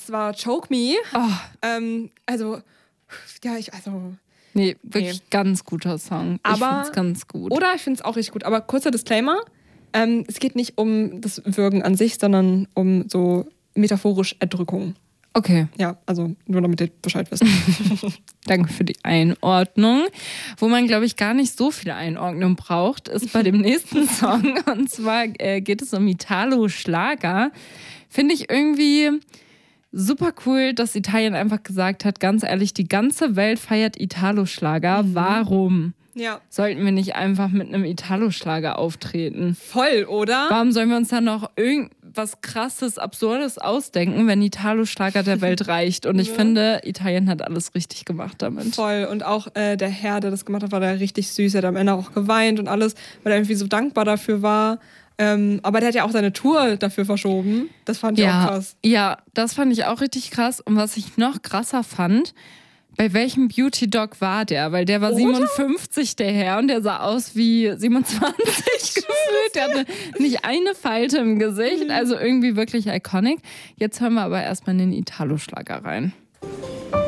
das war Choke Me. Oh. Nee, wirklich ganz guter Song. Aber, ich find's ganz gut. Oder ich find's auch richtig gut. Aber kurzer Disclaimer, es geht nicht um das Würgen an sich, sondern um so metaphorisch Erdrückung. Okay. Ja, also nur damit ihr Bescheid wisst. Danke für die Einordnung. Wo man, glaube ich, gar nicht so viel Einordnung braucht, ist bei dem nächsten Song. Und zwar geht es um Italo-Schlager. Finde ich irgendwie super cool, dass Italien einfach gesagt hat, ganz ehrlich, die ganze Welt feiert Italo-Schlager. Warum sollten wir nicht einfach mit einem Italo-Schlager auftreten? Voll, oder? Warum sollen wir uns dann noch irgendwas Krasses, Absurdes ausdenken, wenn Italo-Schlager der Welt reicht? Und ich finde, Italien hat alles richtig gemacht damit. Voll. Und auch der Herr, der das gemacht hat, war da richtig süß. Er hat am Ende auch geweint und alles, weil er irgendwie so dankbar dafür war. Aber der hat ja auch seine Tour dafür verschoben. Das fand ich auch krass. Ja, das fand ich auch richtig krass. Und was ich noch krasser fand, bei welchem Beauty-Doc war der? Weil der war 57, der Herr, und der sah aus wie 27 gefühlt. Der hatte nicht eine Falte im Gesicht. Also irgendwie wirklich iconic. Jetzt hören wir aber erstmal in den Italo-Schlager rein.